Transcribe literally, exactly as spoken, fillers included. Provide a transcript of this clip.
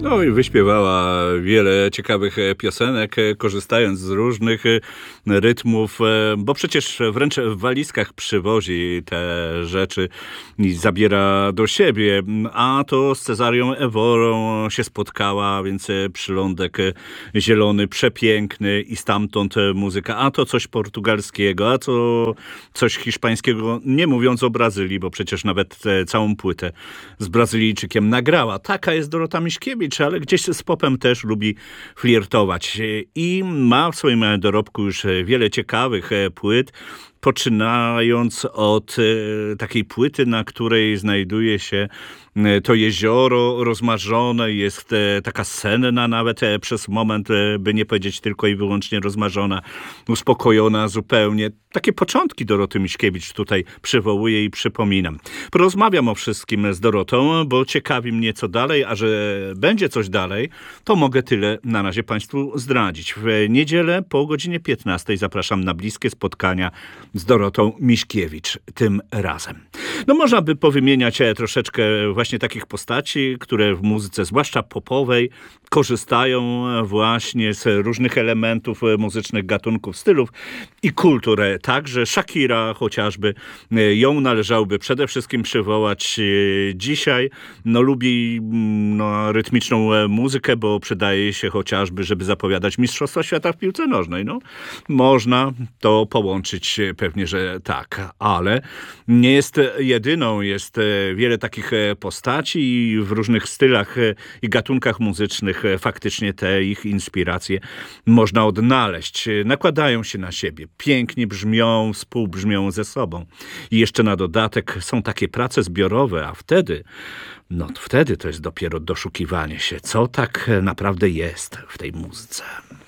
No i wyśpiewała wiele ciekawych piosenek, korzystając z różnych rytmów, bo przecież wręcz w walizkach przywozi te rzeczy i zabiera do siebie. A to z Cezarią Eworą się spotkała, więc przylądek zielony, przepiękny i stamtąd muzyka. A to coś portugalskiego, a to coś hiszpańskiego, nie mówiąc o Brazylii, bo przecież nawet całą płytę z Brazylijczykiem nagrała. Taka jest Dorota Miśkiewicz, ale gdzieś z popem też lubi flirtować i ma w swoim dorobku już wiele ciekawych płyt, poczynając od e, takiej płyty, na której znajduje się e, to jezioro rozmarzone, jest e, taka senna nawet e, przez moment, e, by nie powiedzieć tylko i wyłącznie rozmarzona, uspokojona zupełnie. Takie początki Doroty Miśkiewicz tutaj przywołuję i przypominam. Porozmawiam o wszystkim z Dorotą, bo ciekawi mnie co dalej, a że będzie coś dalej, to mogę tyle na razie Państwu zdradzić. W niedzielę po godzinie piętnastej zapraszam na bliskie spotkania z Dorotą Miśkiewicz tym razem. No można by powymieniać troszeczkę właśnie takich postaci, które w muzyce, zwłaszcza popowej, korzystają właśnie z różnych elementów muzycznych, gatunków, stylów i kultur. Także Shakira chociażby, ją należałoby przede wszystkim przywołać dzisiaj. No lubi no, rytmiczną muzykę, bo przydaje się chociażby, żeby zapowiadać Mistrzostwa Świata w piłce nożnej. No, można to połączyć, pewnie, że tak, ale nie jest jedyną. Jest wiele takich postaci i w różnych stylach i gatunkach muzycznych faktycznie te ich inspiracje można odnaleźć. Nakładają się na siebie, pięknie brzmią, współbrzmią ze sobą. I jeszcze na dodatek są takie prace zbiorowe, a wtedy, no wtedy to jest dopiero doszukiwanie się, co tak naprawdę jest w tej muzyce.